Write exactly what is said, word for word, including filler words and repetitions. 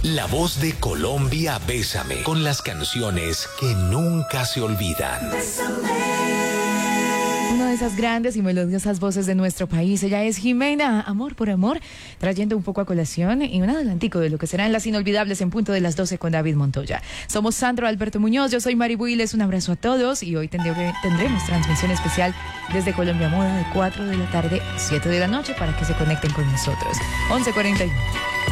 La voz de Colombia, Bésame, con las canciones que nunca se olvidan. Una de esas grandes y melodiosas voces de nuestro país. Ella es Jimena, Amor por Amor, trayendo un poco a colación y un adelantico de lo que serán las inolvidables en punto de las doce con David Montoya. Somos Sandro Alberto Muñoz, yo soy Mari Builes, un abrazo a todos y hoy tendré, tendremos transmisión especial desde Colombia Moda de cuatro de la tarde a siete de la noche para que se conecten con nosotros. once cuarenta y uno.